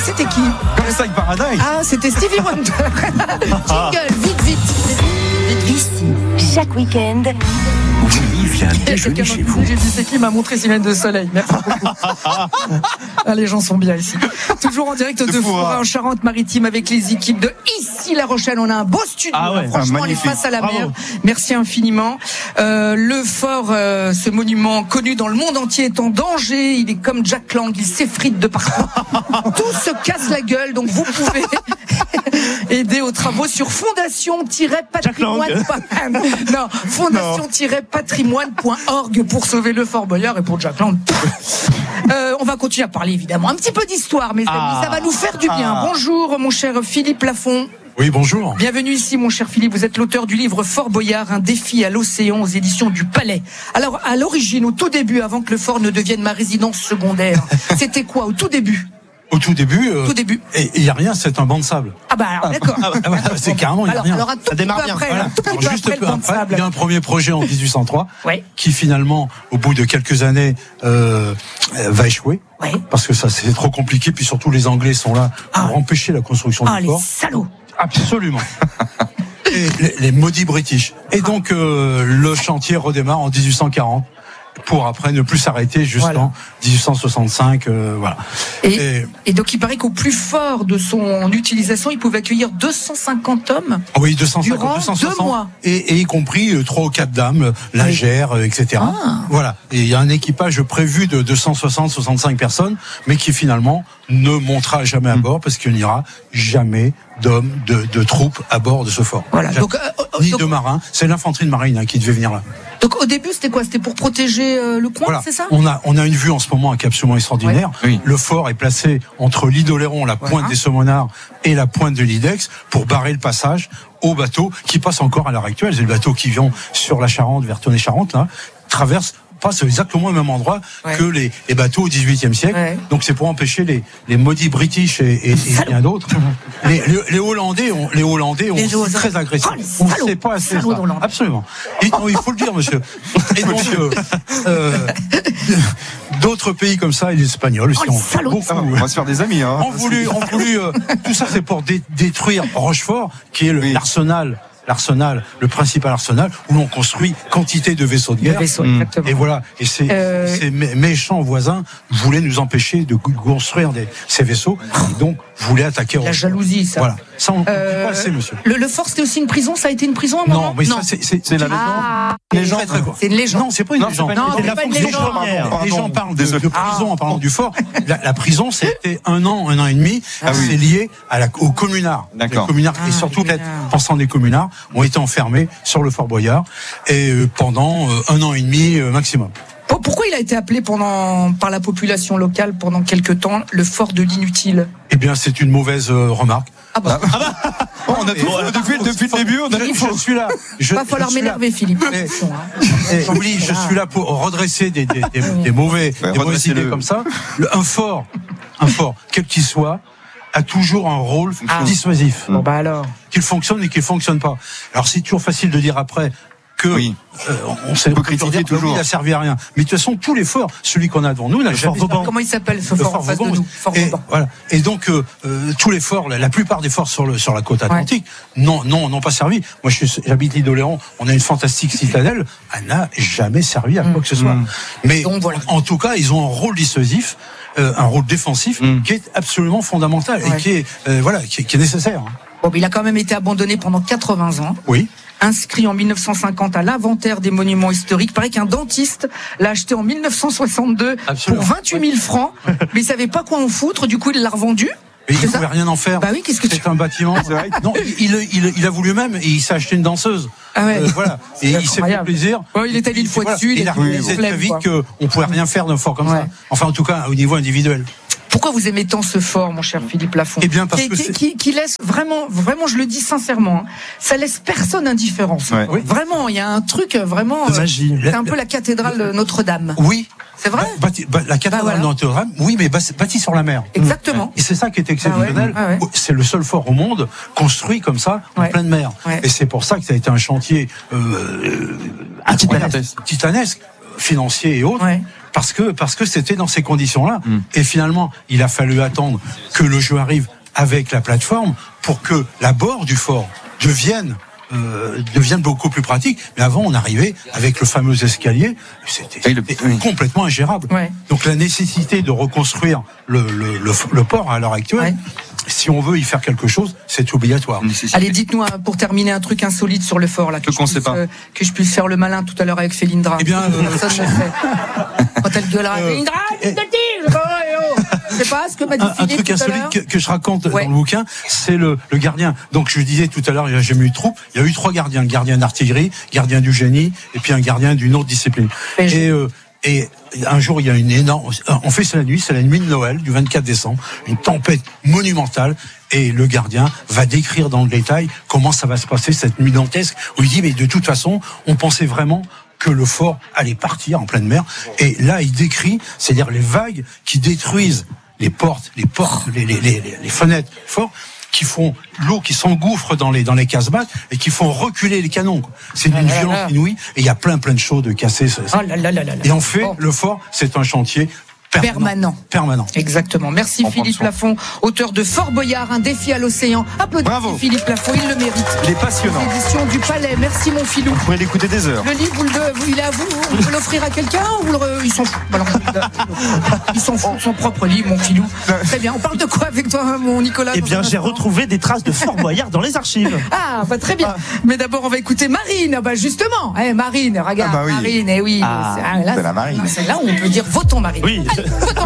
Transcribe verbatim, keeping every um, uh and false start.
c'était qui? Comme Paradise. Ah, c'était Stevie Wonder. Jingle, vite, vite. Ici, chaque week-end, Willy vient déjeuner chez vous. J'ai dit c'est qui m'a montré Sylvain de Soleil. Merci beaucoup. Ah, les gens sont bien ici. Toujours en direct de Foura en Charente-Maritime avec les équipes de ici La Rochelle. On a un beau studio. Ah ouais, franchement, on est face à la Bravo. mer. Merci infiniment. Euh, le fort, euh, ce monument connu dans le monde entier, est en danger. Il est comme Jack Lang, il s'effrite de partout. Tout se casse la gueule. Donc vous pouvez aider aux travaux sur fondation-patrimoine. Non, fondation-patrimoine point org pour sauver le Fort Boyard et pour Jack Lang. Euh, on va continuer à parler évidemment un petit peu d'histoire, mes amis. Ah. Ça va nous faire du bien. Ah. Bonjour, mon cher Philippe Lafont. Oui, bonjour. Bienvenue ici, mon cher Philippe. Vous êtes l'auteur du livre Fort Boyard, un défi à l'océan aux éditions du Palais. Alors, à l'origine, au tout début, avant que le fort ne devienne ma résidence secondaire, c'était quoi au tout début? Au tout début, euh, Tout début. et il n'y a rien, c'est un banc de sable. Ah bah alors, d'accord. Ah bah, c'est carrément, il n'y a Alors, rien. alors, un tout Ça petit démarre peu bien. après, Voilà. un tout petit Alors, peu juste après peu le banc de après, sable. il y a un premier projet en dix-huit cent trois Ouais. qui finalement, au bout de quelques années, euh, euh, va échouer. Ouais. Parce que ça, c'est trop compliqué. Puis surtout, les Anglais sont là pour Ah. empêcher la construction Ah, du les fort. salauds. Absolument. Et les, les maudits British. Et donc, euh, le chantier redémarre en dix-huit cent quarante. Pour après ne plus s'arrêter jusqu'en Voilà. dix-huit cent soixante-cinq, euh, voilà. Et, Et- et donc, il paraît qu'au plus fort de son utilisation, il pouvait accueillir deux cent cinquante hommes. Oui, deux cent cinquante, Durant deux cent deux soixante, mois. et, et y compris euh, trois ou quatre dames, euh, lingères, euh, et cetera. Ah. Voilà. Et il y a un équipage prévu de deux cent soixante, soixante-cinq personnes, mais qui finalement ne montera jamais à bord parce qu'il n'y aura jamais d'hommes, de, de troupes à bord de ce fort. Voilà. Jamais. Donc, euh, euh, Ni donc- de marins. C'est l'infanterie de marine hein, qui devait venir là. Donc, au début, c'était quoi? C'était pour protéger euh, le coin, Voilà. c'est ça? On a, on a une vue en ce moment qui est absolument extraordinaire. Ouais. Oui. Le fort est placé entre l'île d'Oléron, la Voilà. pointe des Saumonards, et la pointe de l'Idex pour barrer le passage aux bateaux qui passent encore à l'heure actuelle. C'est le bateau qui vient sur la Charente, vers Tonnay-Charente, là, traverse passe exactement au même endroit Ouais. que les, les bateaux au dix-huitième siècle. Ouais. Donc c'est pour empêcher les, les maudits British et, et, et bien d'autres. Les, les, les Hollandais, ont, les Hollandais, ont Les c'est Hollandais. très agressifs. Oh, les On ne salauds. sait pas assez Salauds ça. d'Hollande. Absolument. Et, non, il faut le dire, monsieur. Et donc, euh, euh, d'autres pays comme ça, et les Espagnols aussi, Oh, les ont fait salauds. beaucoup. Ah, on va se faire des amis, hein. ont voulu, ont voulu euh, tout ça, c'est pour dé- détruire Rochefort, qui est le- Oui. l'arsenal, l'arsenal, le principal arsenal, où l'on construit quantité de vaisseaux de Le guerre. vaisseau, Mmh. exactement. Et voilà. Et ces, Euh, ces mé- méchants voisins voulaient nous empêcher de cou- construire des, ces vaisseaux, et donc voulaient attaquer La Rochefort. jalousie, ça. Voilà. Ça, on ne Euh, dit pas assez, monsieur. Le, le fort, c'était aussi une prison. Ça a été une prison à un moment? Non, mais ça, c'est, c'est, C'est la Ah, légende. très, très court. c'est une légende. Non, c'est pas une Non, c'est légende. pas une Non, légende. c'est pas une Les légende. gens, Pardon, les gens pardon. parlent de, Désolé. de prison en parlant du fort. La, la prison, c'était un an, un an et demi. Ah oui. C'est lié à la, aux communards. D'accord. Les communards, Ah, et surtout les peut-être communards. pensant des communards, ont été enfermés sur le Fort Boyard et euh, pendant euh, un an et demi euh, maximum. Pour- Pourquoi il a été appelé pendant, par la population locale pendant quelque temps le fort de l'inutile? Eh bien, c'est une mauvaise euh, remarque. Ah bah, Oh, on a tout, depuis, depuis le début, on a Je, tout. je suis là. Je, va falloir je suis là. m'énerver, Philippe. Mais- Attention, hein. Eh, oui, je suis là pour redresser des, des, des, des mauvais, Ouais, des mauvaises redressez-le. idées comme ça. Le- un fort, un fort, quel qu'il soit, a toujours un rôle Ah. dissuasif. Bon bah alors. Qu'il fonctionne et qu'il fonctionne pas. Alors c'est toujours facile de dire après que Oui. euh, on sait peut critiquer dire que oui, toujours. il a servi à rien. Mais de toute façon, tous les forts, celui qu'on a devant nous, n'a jamais servi. Comment il s'appelle ce Le fort en face de Vauban. nous? Fort Et, Vauban. voilà. Et donc euh, euh, tous les forts, la, la plupart des forts sur le sur la côte atlantique, non non n'ont pas servi. Moi je suis, j'habite l'île d'Oléron, on a une fantastique citadelle, elle n'a jamais servi à quoi que ce soit. Mm. Mais Donc, voilà. en tout cas, ils ont un rôle dissuasif, euh, un rôle défensif Mm. qui est absolument fondamental Ouais. et qui est euh, voilà qui, est- qui est nécessaire. hein. Bon, mais il a quand même été abandonné pendant quatre-vingts ans. Oui. Inscrit en mille neuf cent cinquante à l'inventaire des monuments historiques. Il paraît qu'un dentiste l'a acheté en mille neuf cent soixante-deux Absolument. pour vingt-huit mille francs, mais il savait pas quoi en foutre, du coup il l'a revendu. Et il C'est ne ça pouvait rien en faire. Bah oui, qu'est-ce que tu... C'est un bâtiment. C'est vrai. Non, il, il, il a voulu même et il s'est acheté une danseuse. Ah ouais. Euh, voilà. Et C'est il s'est fait incroyable. plaisir. Ouais, il est allé une fois Voilà. dessus, il il a a dit, réalisé on se lève, très vite quoi. qu'on pouvait rien faire d'un fort comme Ouais. ça. Enfin, en tout cas, au niveau individuel. Pourquoi vous aimez tant ce fort, mon cher Philippe Lafont? Eh bien, parce qui, que qui- c'est- qui, qui laisse vraiment, vraiment, je le dis sincèrement, hein, ça laisse personne indifférent. ça. Ouais. Oui. Vraiment, il y a un truc euh, vraiment. De euh, magie. C'est un peu la cathédrale de Notre-Dame. Oui. C'est vrai? Bah, bâti- bah, la cathédrale Bah, voilà. de Notre-Dame, oui, mais bâti bâti sur la mer. Exactement. Et c'est ça qui est exceptionnel. Ah ouais, ah ouais. C'est le seul fort au monde construit comme ça, en Ouais. pleine mer. Ouais. Et c'est pour ça que ça a été un chantier euh, incroyable, Titanesque. titanesque, financier et autres. Ouais. parce que parce que c'était dans ces conditions-là. Mm. Et finalement, il a fallu attendre que le jeu arrive avec la plateforme pour que l'abord du fort devienne Euh, deviennent beaucoup plus pratiques. Mais avant, on arrivait avec le fameux escalier, c'était, Et le- c'était oui. complètement ingérable. Ouais. Donc la nécessité de reconstruire le, le, le, le port à l'heure actuelle, Ouais. si on veut y faire quelque chose, c'est obligatoire. Allez, dites-nous un- pour terminer un truc insolite sur le fort là, que, Ce je qu'on puisse, sait pas. euh, que je puisse faire le malin tout à l'heure avec Félindra. Eh bien, euh, personne ne le fait. Quand elle gueulera, Euh, Félindra, eh, qu'est-ce que tu dis Je sais pas, eh oh. Je sais pas ce que m'a dit Un, un Philippe truc tout à insolite l'heure. que, que je raconte Ouais. dans le bouquin, c'est le, le gardien. Donc je disais tout à l'heure, il n'y a jamais eu de troupe. Il y a eu trois gardiens, le gardien d'artillerie, gardien du génie, et puis un gardien d'une autre discipline. Et je- Et, euh, et un jour, il y a une énorme. On fait ça la nuit, c'est la nuit de Noël, du vingt-quatre décembre, une tempête monumentale. Et le gardien va décrire dans le détail comment ça va se passer cette nuit dantesque, où il dit mais de toute façon, on pensait vraiment que le fort allait partir en pleine mer. Et là, il décrit, c'est-à-dire les vagues qui détruisent les portes, les portes, les, les, les, les fenêtres du fort, qui font l'eau qui s'engouffre dans les dans les casemates et qui font reculer les canons, quoi. C'est d'une Ah là violence là. inouïe. Et il y a plein plein de choses de cassées. ça- ça- Oh là là là là là. Et en fait, Bon. le fort, c'est un chantier permanent. Permanent. Permanent. Exactement. Merci On prend Philippe soin. Lafont, auteur de Fort Boyard, un défi à l'océan. Applaudissez Bravo. Philippe Lafont, il le mérite. Il est passionnant. Édition du Palais. Merci mon filou. Vous pourrez l'écouter des heures. Le livre, vous le, vous- il est à vous. On peut l'offrir à quelqu'un ou vous le, re- ils s'en foutent. Bah alors, ils s'en foutent de son propre livre, mon filou. Très bien. On parle de quoi avec toi, mon Nicolas Eh dans bien, un j'ai instant retrouvé des traces de Fort Boyard dans les archives. Ah, bah très bien. Mais d'abord, on va écouter Marine. Ah, bah justement, eh, Marine, regarde, Ah bah oui. Marine, eh oui. Ah, C'est- ah, là, de la Marine. C'est là où on peut dire votons Marine. Oui. Allez, votons